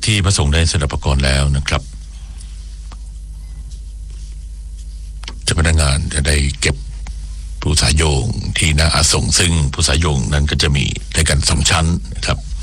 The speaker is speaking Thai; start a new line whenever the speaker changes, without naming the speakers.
ที่พระสงฆ์ได้สดับประกรณ์แล้วนะครับเจ้าพนักงานจะได้เก็บผู้สายโยงที่หน้าอาสงซึ่งผู้สายโยงนั้นก็จะมีด้วยกัน2 ชั้นนะครับ